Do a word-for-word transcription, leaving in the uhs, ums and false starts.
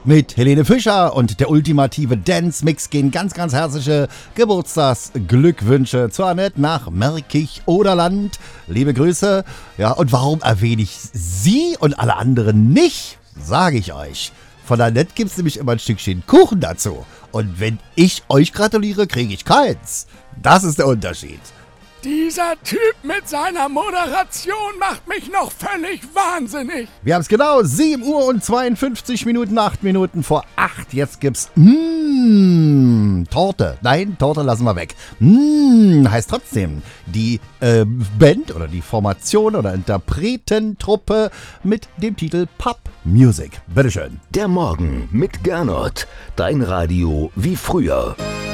Mit Helene Fischer und der ultimative Dance-Mix gehen ganz, ganz herzliche Geburtstagsglückwünsche zu Annette nach Märkisch-Oderland. Liebe Grüße. Ja, und warum erwähne ich sie und alle anderen nicht, sage ich euch. Von Annette gibt es nämlich immer ein Stückchen Kuchen dazu. Und wenn ich euch gratuliere, kriege ich keins. Das ist der Unterschied. Dieser Typ mit seiner Moderation macht mich noch völlig wahnsinnig. Wir haben es genau, sieben Uhr und zweiundfünfzig Minuten, acht Minuten vor acht. Jetzt gibt's mmh, Torte. Nein, Torte lassen wir weg. Mmh, heißt trotzdem die äh, Band oder die Formation oder Interpretentruppe mit dem Titel Pop Music. Bitteschön. Der Morgen mit Gernot. Dein Radio wie früher.